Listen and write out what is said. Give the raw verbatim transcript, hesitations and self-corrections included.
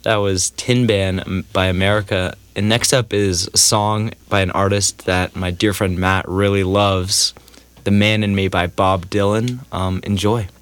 That was Tin Ban um, by America. And next up is a song by an artist that my dear friend Matt really loves, The Man in Me by Bob Dylan. Um, enjoy.